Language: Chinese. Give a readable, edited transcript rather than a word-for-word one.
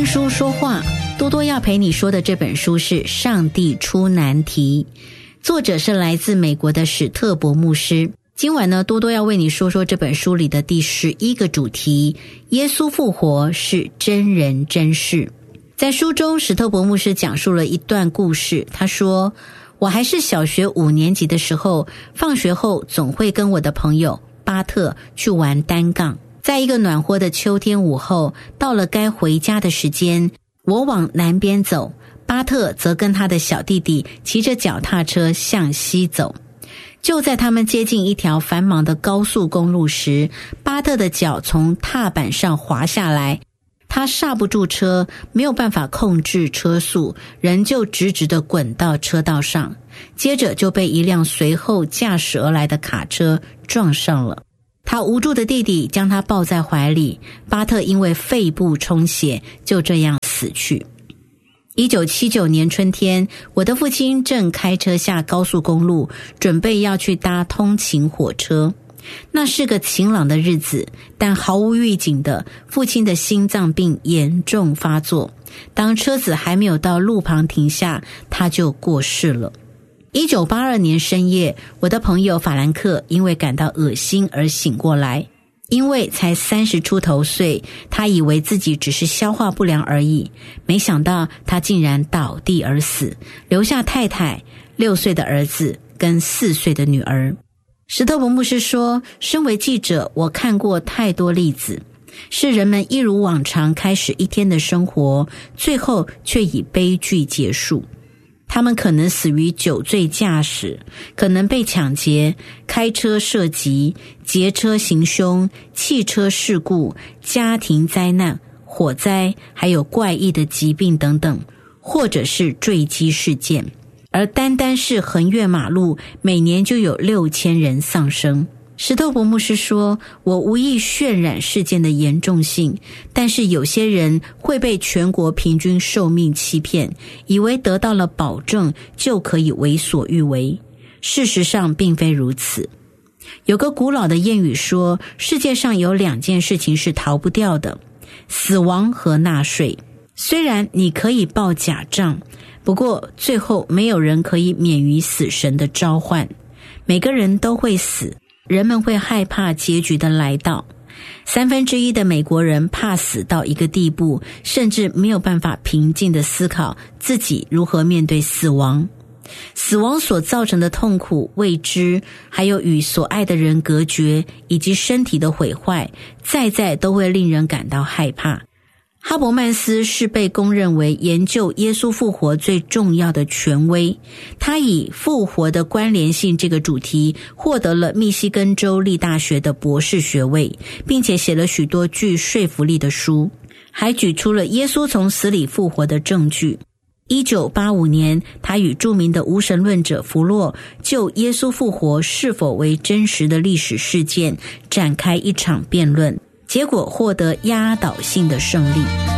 书说话，多多要陪你说的这本书是《上帝出难题》，作者是来自美国的史特伯牧师。今晚呢，多多要为你说说这本书里的第11个主题：耶稣复活是真人真事。在书中，史特伯牧师讲述了一段故事。他说，我还是小学5年级的时候，放学后总会跟我的朋友巴特去玩单杠。在一个暖和的秋天午后，到了该回家的时间，我往南边走，巴特则跟他的小弟弟骑着脚踏车向西走。就在他们接近一条繁忙的高速公路时，巴特的脚从踏板上滑下来，他刹不住车，没有办法控制车速，人就直直地滚到车道上，接着就被一辆随后驾驶而来的卡车撞上了。他无助的弟弟将他抱在怀里，巴特因为肺部充血就这样死去。1979年春天，我的父亲正开车下高速公路，准备要去搭通勤火车。那是个晴朗的日子，但毫无预警的，父亲的心脏病严重发作。当车子还没有到路旁停下，他就过世了。1982年深夜，我的朋友法兰克因为感到恶心而醒过来。因为才30出头岁，他以为自己只是消化不良而已，没想到他竟然倒地而死，留下太太、6岁的儿子跟4岁的女儿。史特伯牧师说，身为记者，我看过太多例子，是人们一如往常开始一天的生活，最后却以悲剧结束。他们可能死于酒醉驾驶，可能被抢劫、开车射击、劫车行凶、汽车事故、家庭灾难、火灾，还有怪异的疾病等等，或者是坠机事件。而单单是横越马路，每年就有6000人丧生。史特伯牧师说，我无意渲染事件的严重性，但是有些人会被全国平均寿命欺骗，以为得到了保证就可以为所欲为。事实上并非如此。有个古老的谚语说，世界上有2件事情是逃不掉的，死亡和纳税。虽然你可以报假账，不过最后没有人可以免于死神的召唤。每个人都会死，人们会害怕结局的来到。1/3的美国人怕死到一个地步，甚至没有办法平静地思考自己如何面对死亡。死亡所造成的痛苦、未知，还有与所爱的人隔绝，以及身体的毁坏，在都会令人感到害怕。哈伯曼斯是被公认为研究耶稣复活最重要的权威，他以复活的关联性这个主题获得了密西根州立大学的博士学位，并且写了许多具说服力的书，还举出了耶稣从死里复活的证据。1985年，他与著名的无神论者弗洛就耶稣复活是否为真实的历史事件展开一场辩论，结果获得压倒性的胜利。